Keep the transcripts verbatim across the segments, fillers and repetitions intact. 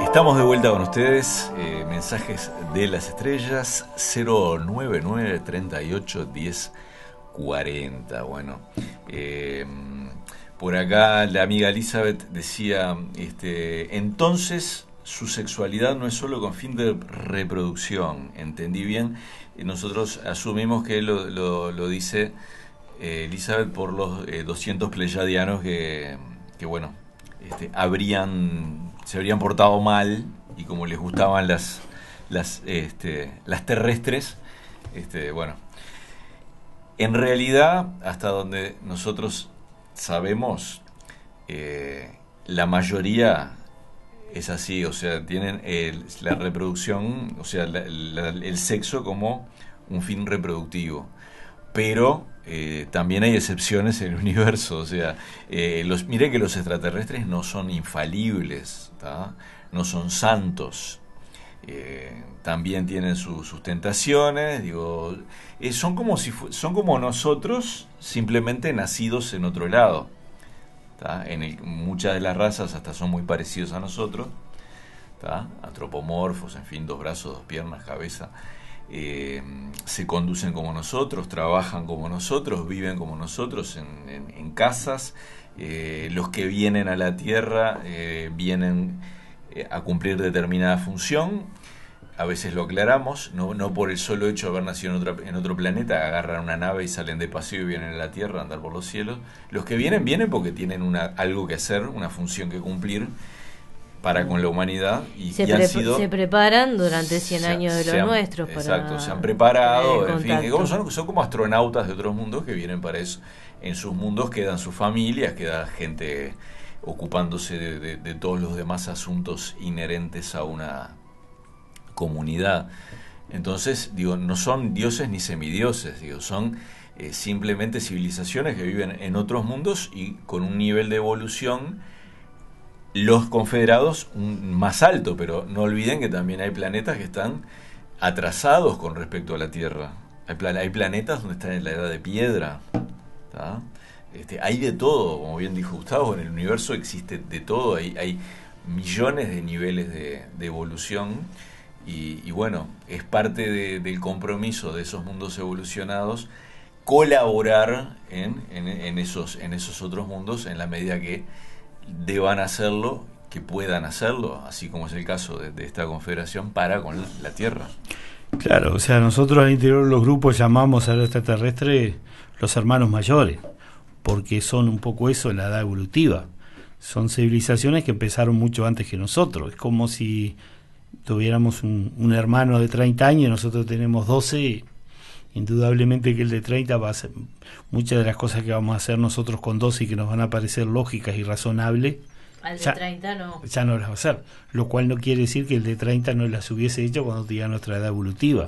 Estamos de vuelta con ustedes, eh, mensajes de las estrellas, cero nueve nueve, treinta y ocho, diez, cuarenta. Bueno, eh, por acá la amiga Elizabeth decía, este, entonces su sexualidad no es solo con fin de reproducción, ¿entendí bien? Y nosotros asumimos que lo, lo, lo dice eh, Elizabeth por los eh, doscientos pleyadianos que, que bueno, este, habrían... se habrían portado mal y como les gustaban las las este, las terrestres, este, bueno, en realidad hasta donde nosotros sabemos, eh, la mayoría es así, o sea, tienen el, la reproducción, o sea, la, la, el sexo como un fin reproductivo, pero eh, también hay excepciones en el universo, o sea, eh, los, mire que los extraterrestres no son infalibles, ¿tá? No son santos, eh, también tienen su, sus tentaciones, digo, eh, son como si fu- son como nosotros, simplemente nacidos en otro lado, ¿tá? En el, muchas de las razas hasta son muy parecidos a nosotros, ¿tá? Antropomorfos, en fin, dos brazos, dos piernas, cabeza. Eh, se conducen como nosotros, trabajan como nosotros, viven como nosotros en, en, en casas. Eh, los que vienen a la Tierra eh, vienen eh, a cumplir determinada función. A veces lo aclaramos, no, no por el solo hecho de haber nacido en, otra, en otro planeta, agarran una nave y salen de paseo y vienen a la Tierra a andar por los cielos. Los que vienen, vienen porque tienen una, algo que hacer, una función que cumplir para con la humanidad y, se, y han pre- sido, se preparan durante cien años de los han, nuestros para exacto, se han preparado, en fin, contacto. son, son como astronautas de otros mundos que vienen para eso. En sus mundos quedan sus familias, queda gente ocupándose de, de, de todos los demás asuntos inherentes a una comunidad. Entonces, digo, no son dioses ni semidioses, digo, son eh, simplemente civilizaciones que viven en otros mundos y con un nivel de evolución, los confederados un, más alto, pero no olviden que también hay planetas que están atrasados con respecto a la Tierra. Hay, plan, hay planetas donde están en la edad de piedra, ¿tá? Este, hay de todo, como bien dijo Gustavo, en el universo existe de todo, hay, hay millones de niveles de, de evolución y, y bueno, es parte de, del compromiso de esos mundos evolucionados colaborar en, en, en, esos, en esos otros mundos en la medida que deban hacerlo, que puedan hacerlo, así como es el caso de, de esta confederación para con la, la Tierra. Claro, o sea, nosotros al interior de los grupos llamamos a los extraterrestres los hermanos mayores, porque son un poco eso, la edad evolutiva. Son civilizaciones que empezaron mucho antes que nosotros. Es como si tuviéramos un, un hermano de treinta años y nosotros tenemos doce. Indudablemente que el de treinta va a hacer muchas de las cosas que vamos a hacer nosotros con doce y que nos van a parecer lógicas y razonables. Al de ya, treinta no. Ya no las va a hacer. Lo cual no quiere decir que el de treinta no las hubiese hecho cuando tenía nuestra edad evolutiva.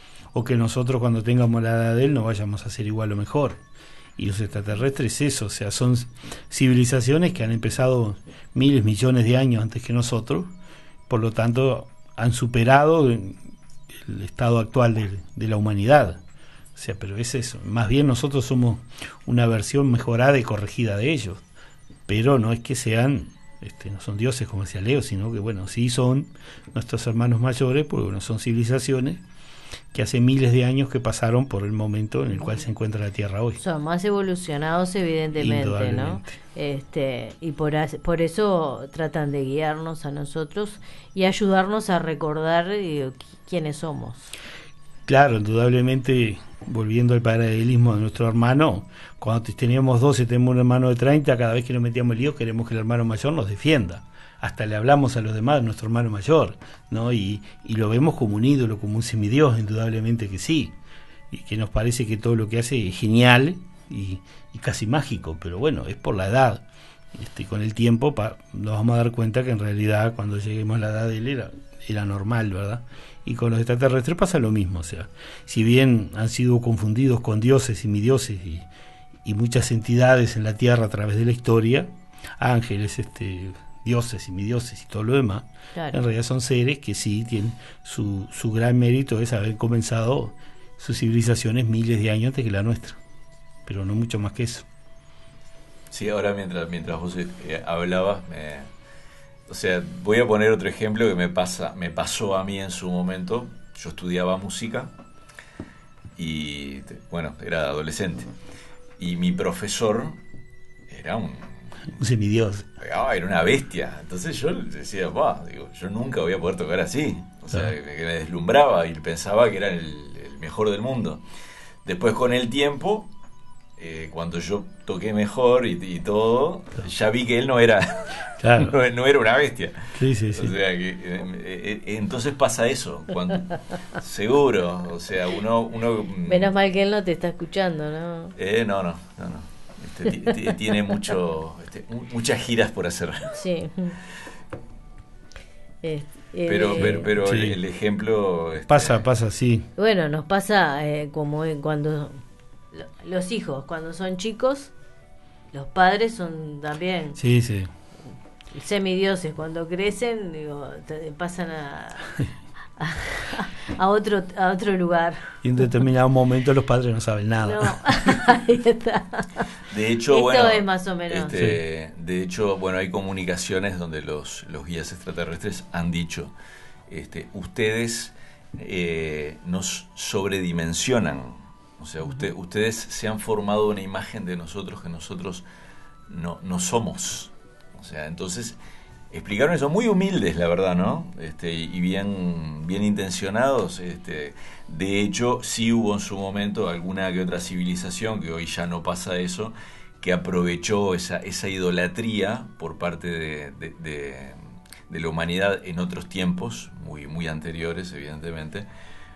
O que nosotros cuando tengamos la edad de él no vayamos a hacer igual o mejor. Y los extraterrestres es eso, o sea, son civilizaciones que han empezado miles, millones de años antes que nosotros, por lo tanto han superado el estado actual de, de la humanidad. O sea, pero es eso, más bien nosotros somos una versión mejorada y corregida de ellos, pero no es que sean, este, no son dioses como decía Leo, sino que bueno, sí son nuestros hermanos mayores, porque bueno, son civilizaciones que hace miles de años que pasaron por el momento en el cual se encuentra la Tierra hoy. Son más evolucionados evidentemente, ¿no? Este, y por, por eso tratan de guiarnos a nosotros y ayudarnos a recordar eh, quiénes somos. Claro, indudablemente, volviendo al paralelismo de nuestro hermano, cuando teníamos doce, tenemos un hermano de treinta, cada vez que nos metíamos en lío queremos que el hermano mayor nos defienda. Hasta le hablamos a los demás de nuestro hermano mayor, ¿no? Y, y lo vemos como un ídolo, como un semidios, indudablemente que sí. Y que nos parece que todo lo que hace es genial y, y casi mágico, pero bueno, es por la edad. Este, con el tiempo pa, nos vamos a dar cuenta que en realidad cuando lleguemos a la edad de él era, era normal, ¿verdad? Y con los extraterrestres pasa lo mismo, o sea, si bien han sido confundidos con dioses y semidioses y, y muchas entidades en la Tierra a través de la historia, ángeles, este, dioses y semidioses y todo lo demás, claro, en realidad son seres que sí tienen su, su gran mérito es haber comenzado sus civilizaciones miles de años antes que la nuestra, pero no mucho más que eso. Sí, ahora mientras mientras vos eh, hablabas, me, O sea, voy a poner otro ejemplo que me pasa, me pasó a mí en su momento. Yo estudiaba música y, bueno, era adolescente. Y mi profesor era un... un semidios. Era una bestia. Entonces yo decía, bah, digo, yo nunca voy a poder tocar así. O sea, que me deslumbraba y pensaba que era el, el mejor del mundo. Después, con el tiempo, eh, cuando yo toqué mejor y, y todo, claro, ya vi que él no era, claro, no, no era una bestia. Sí, sí, sí. O sea, que, eh, eh, entonces pasa eso. Cuando, seguro, o sea, uno, uno... Menos mal que él no te está escuchando, ¿no? Eh, no, no, no, no. Este, t- t- tiene mucho, este, muchas giras por hacer. Sí. Este, pero, eh, pero, pero sí. el, el ejemplo... Este, pasa, pasa, sí. Bueno, nos pasa eh, como en cuando lo, los hijos, cuando son chicos, los padres son también sí, sí. semidioses. Cuando crecen, digo, te, pasan a, a, a otro a otro lugar. Y en determinado momento los padres no saben nada. No, ahí está. De hecho, esto bueno, es más o menos. Este, sí. De hecho, bueno, hay comunicaciones donde los, los guías extraterrestres han dicho, este, ustedes eh, nos sobredimensionan. O sea, usted, ustedes se han formado una imagen de nosotros que nosotros no, no somos. O sea, entonces explicaron eso, muy humildes, la verdad, ¿no? Este, y bien, bien intencionados. Este, de hecho, sí hubo en su momento alguna que otra civilización, que hoy ya no pasa eso, que aprovechó esa, esa idolatría por parte de, de, de, de la humanidad en otros tiempos, muy, muy anteriores, evidentemente,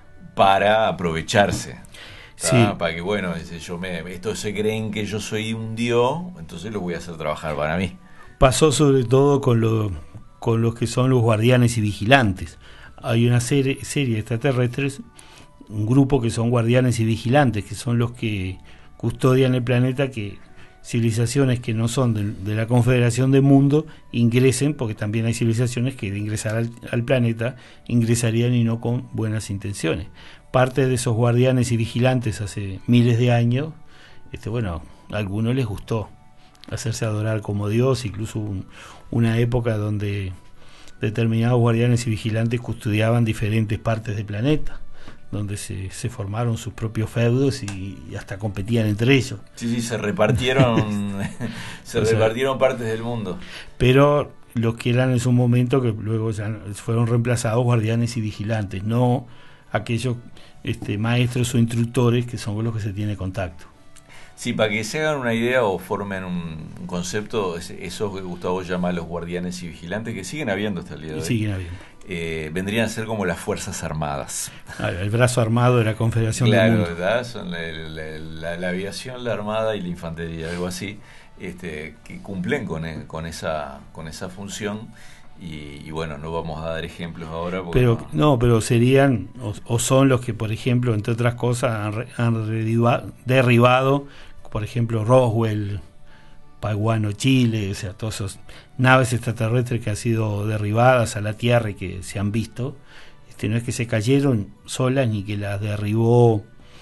para aprovecharse. Sí. Para que, bueno, yo me, estos se creen que yo soy un dios, entonces los voy a hacer trabajar para mí. Pasó sobre todo con, lo, con los que son los guardianes y vigilantes. Hay una serie, serie de extraterrestres, un grupo que son guardianes y vigilantes, que son los que custodian el planeta, que civilizaciones que no son de, de la Confederación del Mundo ingresen, porque también hay civilizaciones que de ingresar al, al planeta ingresarían y no con buenas intenciones. Parte de esos guardianes y vigilantes hace miles de años, este, bueno, a algunos les gustó hacerse adorar como Dios, incluso un, una época donde determinados guardianes y vigilantes custodiaban diferentes partes del planeta, donde se, se formaron sus propios feudos y, y hasta competían entre ellos. Sí, sí, se repartieron se o sea, repartieron partes del mundo. Pero los que eran en su momento, que luego ya fueron reemplazados guardianes y vigilantes, no aquellos este, maestros o instructores que son con los que se tiene contacto. Sí, para que se hagan una idea o formen un, un concepto, esos que Gustavo llama los guardianes y vigilantes, que siguen habiendo hasta el día de hoy. Siguen habiendo. Eh, vendrían a ser como las Fuerzas Armadas. Ah, el brazo armado de la Confederación claro, del Mundo. ¿verdad? Son la, la, la, la aviación, la armada y la infantería, algo así, este, que cumplen con, con, esa, con esa función. Y, y bueno, no vamos a dar ejemplos ahora. Pero no, no, pero serían o, o son los que, por ejemplo, entre otras cosas, han, han derribado, derribado, por ejemplo, Roswell, Paguano, Chile, o sea, todas esas naves extraterrestres que han sido derribadas a la Tierra y que se han visto. Este, no es que se cayeron solas ni que las derribó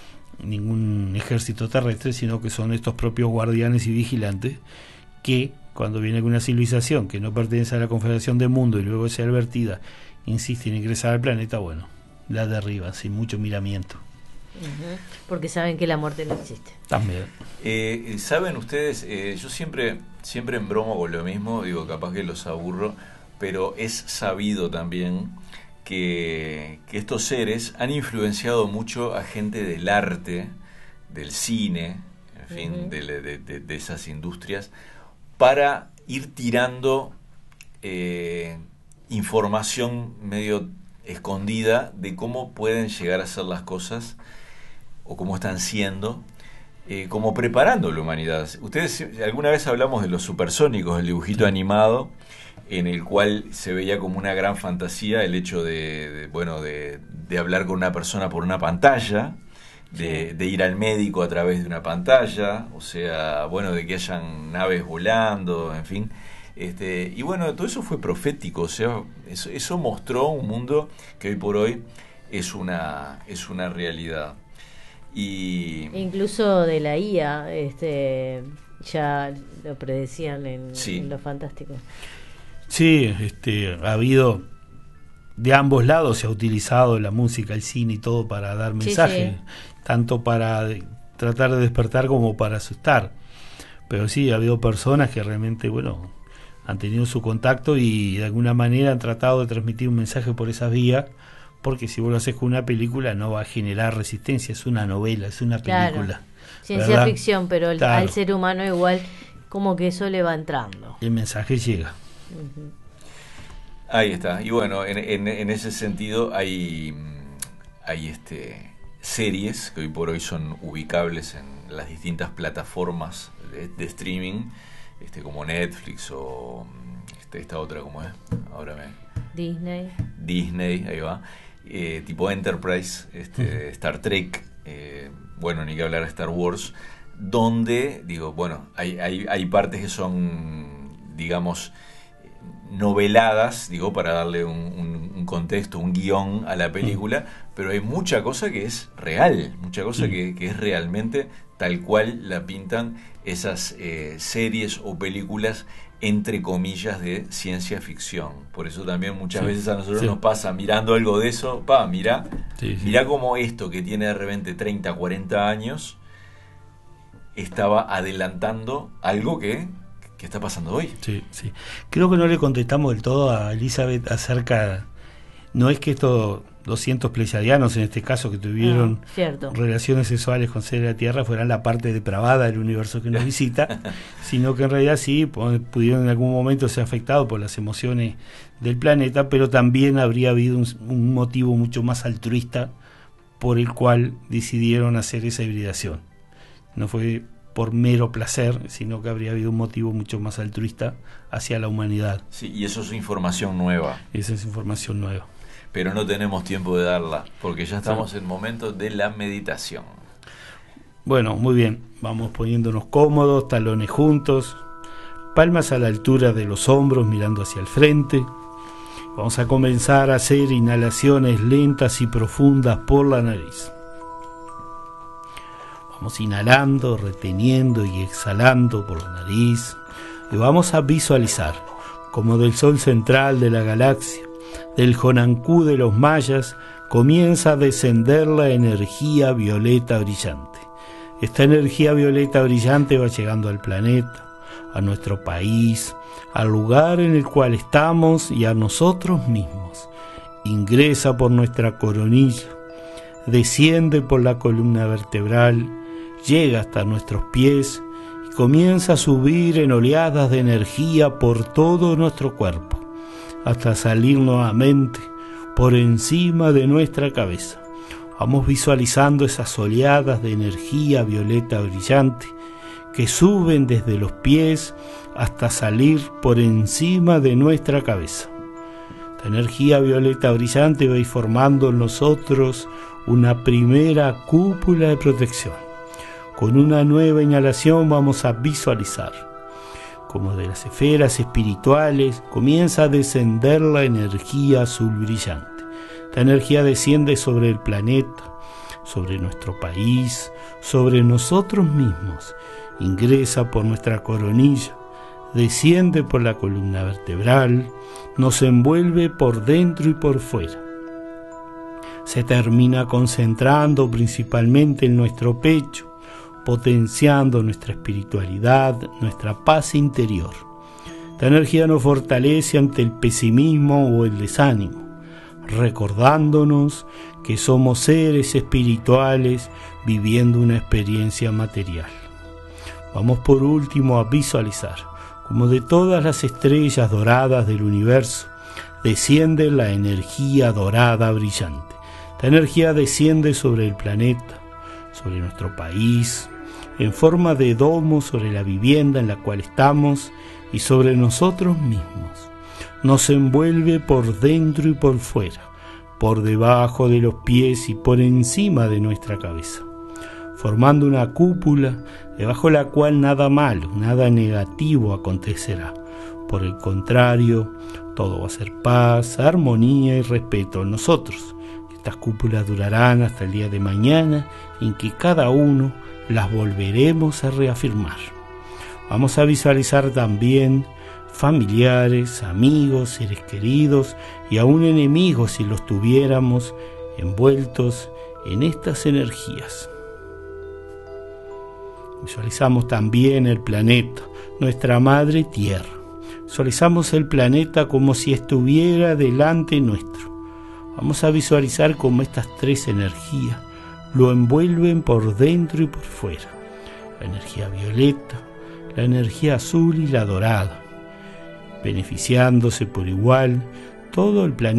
ningún ejército terrestre, sino que son estos propios guardianes y vigilantes que, cuando viene una civilización que no pertenece a la Confederación del Mundo y luego es advertida, insiste en ingresar al planeta, bueno, la derriban sin mucho miramiento. Uh-huh. Porque saben que la muerte no existe. También. Eh, Saben ustedes, eh, yo siempre, siempre en bromo con lo mismo, digo, capaz que los aburro, pero es sabido también que, que estos seres han influenciado mucho a gente del arte, del cine, en fin, uh-huh. de, de, de, de esas industrias, para ir tirando eh, información medio escondida de cómo pueden llegar a ser las cosas o cómo están siendo, eh, como preparando la humanidad. Ustedes, alguna vez hablamos de los supersónicos, el dibujito animado, en el cual se veía como una gran fantasía el hecho de, de bueno, de, de hablar con una persona por una pantalla, De, de ir al médico a través de una pantalla, o sea, bueno, de que hayan naves volando, en fin, este, y bueno, todo eso fue profético, o sea, eso, eso mostró un mundo que hoy por hoy es una, es una realidad. Y incluso de la I A, este, ya lo predecían en, sí. en Lo Fantástico. Sí, este, ha habido, de ambos lados se ha utilizado la música, el cine y todo para dar mensajes, sí, sí. tanto para de, tratar de despertar como para asustar. Pero sí, ha habido personas que realmente, bueno, han tenido su contacto y de alguna manera han tratado de transmitir un mensaje por esas vías, porque si vos lo haces con una película no va a generar resistencia, es una novela, es una película. Claro. Ciencia ¿verdad? Ficción, pero el, claro. al ser humano igual como que eso le va entrando. El mensaje llega. Uh-huh. Ahí está. Y bueno, en, en, en ese sentido hay, hay este, series que hoy por hoy son ubicables en las distintas plataformas de, de streaming, este, como Netflix o este, esta otra, ¿cómo es? Ahora me... Disney. Disney, ahí va. Eh, tipo Enterprise, este, uh-huh. Star Trek, eh, bueno, ni que hablar de Star Wars, donde, digo, bueno, hay, hay, hay partes que son, digamos, noveladas, digo, para darle un, un, un contexto, un guión a la película, uh-huh. pero hay mucha cosa que es real, mucha cosa uh-huh. que, que es realmente tal cual la pintan esas eh, series o películas entre comillas de ciencia ficción. Por eso también muchas sí, veces a nosotros sí. nos pasa mirando algo de eso, pa, mirá, sí, sí. mirá como esto que tiene de repente treinta, cuarenta años estaba adelantando algo que, que está pasando hoy. Sí, sí. Creo que no le contestamos del todo a Elizabeth acerca, no es que estos doscientos pleyadianos en este caso que tuvieron ah, relaciones sexuales con seres de la Tierra fueran la parte depravada del universo que nos visita, sino que en realidad sí pudieron en algún momento ser afectados por las emociones del planeta, pero también habría habido un, un motivo mucho más altruista por el cual decidieron hacer esa hibridación. No fue por mero placer, sino que habría habido un motivo mucho más altruista hacia la humanidad. Sí, y eso es información nueva. Esa es información nueva. Pero no tenemos tiempo de darla, porque ya estamos sí. en el momento de la meditación. Bueno, muy bien. Vamos poniéndonos cómodos, talones juntos, palmas a la altura de los hombros, mirando hacia el frente. Vamos a comenzar a hacer inhalaciones lentas y profundas por la nariz. Vamos inhalando, reteniendo y exhalando por la nariz. Y vamos a visualizar como del sol central de la galaxia, del Jonancú de los mayas, comienza a descender la energía violeta brillante. Esta energía violeta brillante va llegando al planeta, a nuestro país, al lugar en el cual estamos y a nosotros mismos. Ingresa por nuestra coronilla, desciende por la columna vertebral, llega hasta nuestros pies y comienza a subir en oleadas de energía por todo nuestro cuerpo, hasta salir nuevamente por encima de nuestra cabeza. Vamos visualizando esas oleadas de energía violeta brillante que suben desde los pies hasta salir por encima de nuestra cabeza. Esta energía violeta brillante va a ir formando en nosotros una primera cúpula de protección. Con una nueva inhalación vamos a visualizar como de las esferas espirituales comienza a descender la energía azul brillante. Esta energía desciende sobre el planeta, sobre nuestro país, sobre nosotros mismos, ingresa por nuestra coronilla, desciende por la columna vertebral, nos envuelve por dentro y por fuera. Se termina concentrando principalmente en nuestro pecho, potenciando nuestra espiritualidad, nuestra paz interior. Esta energía nos fortalece ante el pesimismo o el desánimo, recordándonos que somos seres espirituales viviendo una experiencia material. Vamos por último a visualizar como de todas las estrellas doradas del universo desciende la energía dorada brillante. Esta energía desciende sobre el planeta, sobre nuestro país, en forma de domo sobre la vivienda en la cual estamos y sobre nosotros mismos. Nos envuelve por dentro y por fuera, por debajo de los pies y por encima de nuestra cabeza, formando una cúpula debajo de la cual nada malo, nada negativo acontecerá. Por el contrario, todo va a ser paz, armonía y respeto en nosotros. Estas cúpulas durarán hasta el día de mañana, en que cada uno las volveremos a reafirmar. Vamos a visualizar también familiares, amigos, seres queridos y aún enemigos si los tuviéramos envueltos en estas energías. Visualizamos también el planeta, nuestra madre tierra. Visualizamos el planeta como si estuviera delante nuestro. Vamos a visualizar cómo estas tres energías lo envuelven por dentro y por fuera. La energía violeta, la energía azul y la dorada, beneficiándose por igual todo el planeta.